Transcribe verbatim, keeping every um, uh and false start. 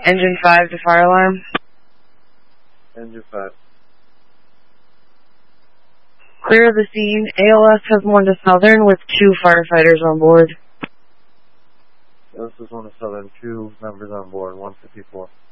Engine five to fire alarm. Engine five. Clear the scene. A L S has one to Southern with two firefighters on board. This is one to Southern, two members on board, one fifty-four.